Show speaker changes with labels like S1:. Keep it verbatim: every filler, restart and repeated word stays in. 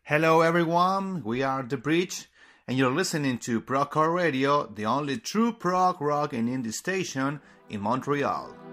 S1: Hello everyone, we are The Bridge, and you're listening to Procore Radio, the only true prog rock and indie station in Montreal.